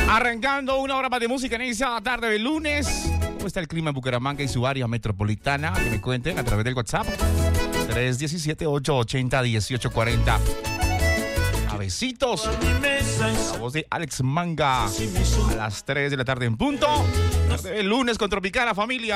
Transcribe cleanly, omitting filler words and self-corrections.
Arrancando una hora más de música en esa tarde de lunes. ¿Cómo está el clima en Bucaramanga y su área metropolitana? Que me cuenten a través del WhatsApp 317-880-1840. A besitos. La voz de Alex Manga a las 3 de la tarde en punto. Tarde de lunes con Tropicana, familia.